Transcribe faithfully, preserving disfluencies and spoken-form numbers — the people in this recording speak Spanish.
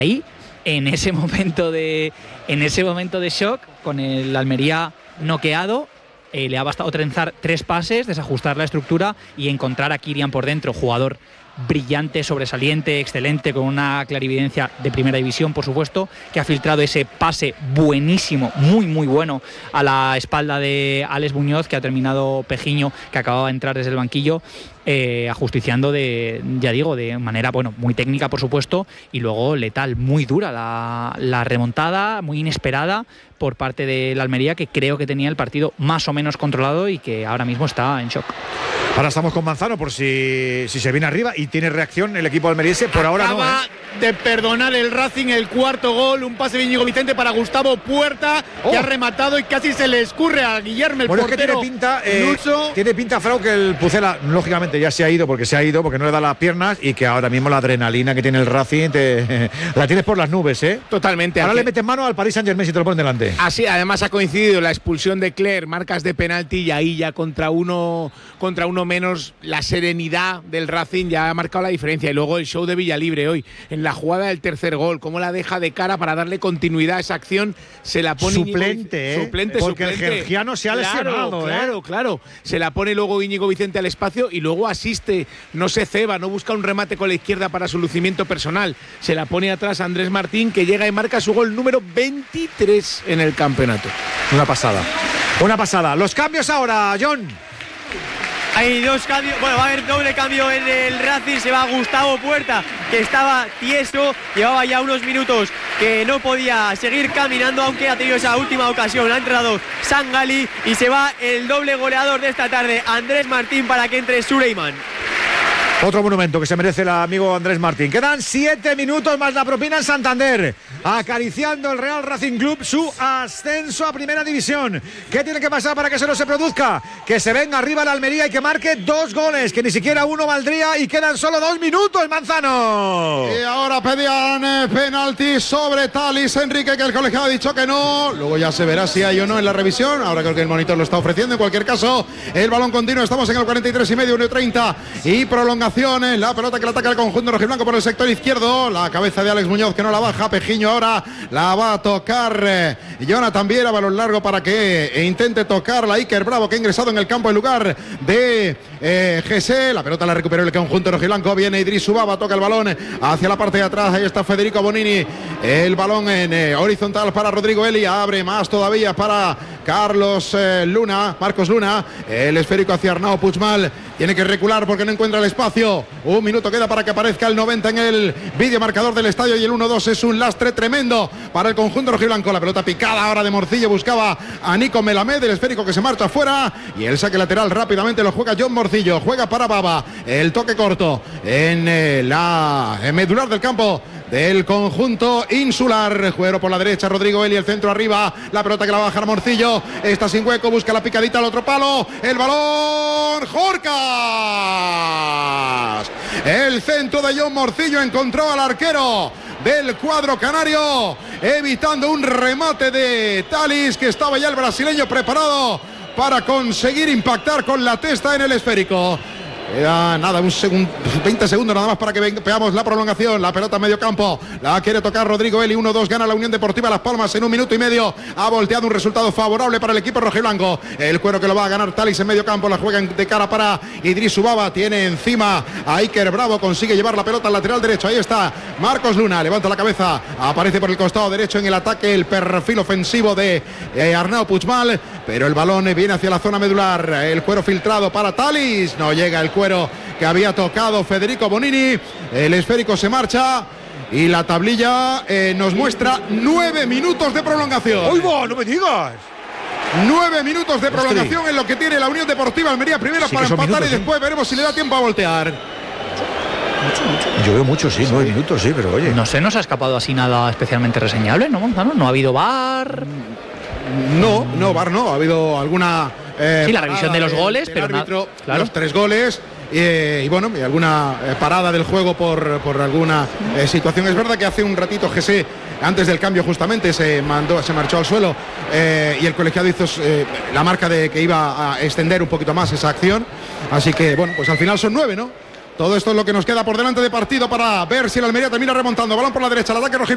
ahí, en ese momento de, en ese momento de shock, con el Almería noqueado, eh, le ha bastado trenzar tres pases, desajustar la estructura y encontrar a Kyrian por dentro, jugador brillante, sobresaliente, excelente, con una clarividencia de primera división, por supuesto, que ha filtrado ese pase buenísimo, muy muy bueno, a la espalda de Alex Muñoz, que ha terminado Pejiño, que acababa de entrar desde el banquillo, eh, ajusticiando de, ya digo, de manera, bueno, muy técnica, por supuesto, y luego letal, muy dura la, la remontada, muy inesperada por parte de la Almería, que creo que tenía el partido más o menos controlado y que ahora mismo está en shock. Ahora estamos con Manzano por si, si se viene arriba y tiene reacción el equipo almeriense. Por ahora no. Acaba ¿eh? de perdonar el Racing el cuarto gol, un pase de Íñigo Vicente para Gustavo Puerta, oh. que ha rematado y casi se le escurre a Guillermo el bueno, portero. Es que tiene pinta, eh, tiene pinta, Frau, que el Pucela lógicamente ya se ha ido porque se ha ido porque no le da las piernas y que ahora mismo la adrenalina que tiene el Racing te, la tienes por las nubes, ¿eh? Totalmente. Ahora aquí. le metes mano al Paris Saint-Germain si te lo ponen delante. Así, además ha coincidido la expulsión de Clerc, marcas de penalti y ahí ya contra uno contra uno menos la serenidad del Racing ya ha marcado la diferencia. Y luego el show de Villalibre hoy en la jugada del tercer gol, cómo la deja de cara para darle continuidad a esa acción, se la pone suplente, Íñigo, ¿eh? suplente, porque suplente. el georgiano se ha claro, lesionado, claro, ¿eh? claro, se la pone luego Íñigo Vicente al espacio y luego asiste, no se ceba, no busca un remate con la izquierda para su lucimiento personal, se la pone atrás a Andrés Martín, que llega y marca su gol número veintitrés en el campeonato. Una pasada, una pasada. Los cambios ahora, John. Hay dos cambios, bueno, va a haber doble cambio en el Racing, se va Gustavo Puerta, que estaba tieso, llevaba ya unos minutos que no podía seguir caminando, aunque ha tenido esa última ocasión, ha entrado Sangali y se va el doble goleador de esta tarde, Andrés Martín, para que entre Suleiman. Otro monumento que se merece el amigo Andrés Martín. Quedan siete minutos más la propina en Santander. Acariciando el Real Racing Club su ascenso a Primera División. ¿Qué tiene que pasar para que eso no se produzca? Que se venga arriba la Almería y que marque dos goles, que ni siquiera uno valdría y quedan solo dos minutos, Manzano. Y ahora pedían eh, penalti sobre Talis Enrique, que el colegiado ha dicho que no. Luego ya se verá si hay o no en la revisión. Ahora creo que el monitor lo está ofreciendo. En cualquier caso, el balón continuo. Estamos en el cuarenta y tres y medio, uno treinta y prolongación. La pelota que la ataca el conjunto rojiblanco por el sector izquierdo. La cabeza de Alex Muñoz que no la baja. Pejiño ahora la va a tocar eh, Jonathan Viera, balón largo para que eh, intente tocar la Iker Bravo, que ha ingresado en el campo en lugar de eh, G S. La pelota la recuperó el conjunto rojiblanco. Viene Idris Ubaba, toca el balón hacia la parte de atrás. Ahí está Federico Bonini. El balón en eh, horizontal para Rodrigo Eli. Abre más todavía para Carlos eh, Luna, Marcos Luna. El esférico hacia Arnau Puigmal. Tiene que recular porque no encuentra el espacio. Un minuto queda para que aparezca el noventa en el videomarcador del estadio y el uno dos es un lastre tremendo para el conjunto rojiblanco. La pelota picada ahora de Morcillo, buscaba a Nico Melamed, el esférico que se marcha fuera y el saque lateral rápidamente lo juega John Morcillo, juega para Baba, el toque corto en eh, la en medular del campo del conjunto insular. Juego por la derecha, Rodrigo Eli, el centro arriba, la pelota que la va a bajar Morcillo, está sin hueco, busca la picadita al otro palo, el balón, Jorcas. El centro de John Morcillo encontró al arquero del cuadro canario, evitando un remate de Talis, que estaba ya el brasileño preparado para conseguir impactar con la testa en el esférico. Queda nada, un segundo, veinte segundos nada más para que veamos la prolongación. La pelota a medio campo, la quiere tocar Rodrigo Eli. uno dos gana la Unión Deportiva Las Palmas en un minuto y medio. Ha volteado un resultado favorable para el equipo rojiblanco. El cuero que lo va a ganar Talis en medio campo. La juega de cara para Idris Ubaba. Tiene encima a Iker Bravo. Consigue llevar la pelota al lateral derecho. Ahí está Marcos Luna. Levanta la cabeza. Aparece por el costado derecho en el ataque el perfil ofensivo de eh, Arnau Puigmal. Pero el balón viene hacia la zona medular. El cuero filtrado para Talis. No llega el cuero que había tocado Federico Bonini. El esférico se marcha y la tablilla eh, nos muestra nueve minutos de prolongación. ¡Uy, va! ¡No me digas! Nueve minutos de prolongación en lo que tiene la Unión Deportiva Almería primera sí, para empatar minutos, y después sí. veremos si le da tiempo a voltear. Mucho, mucho. Yo veo mucho, sí, nueve minutos, sí, pero oye. No sé, no se ha escapado así nada especialmente reseñable, ¿no, Manzano? ¿No ha habido V A R? No, no, V A R no. Ha habido alguna... Eh, sí, la revisión de los del, goles, del pero árbitro, na- claro. los tres goles. Eh, y bueno, y alguna eh, parada del juego por, por alguna eh, situación. Es verdad que hace un ratito G S, antes del cambio justamente, se mandó, se marchó al suelo eh, y el colegiado hizo eh, la marca de que iba a extender un poquito más esa acción. Así que bueno, pues al final son nueve, ¿no? Todo esto es lo que nos queda por delante de partido para ver si el Almería termina remontando. Balón por la derecha, el ataque rojo.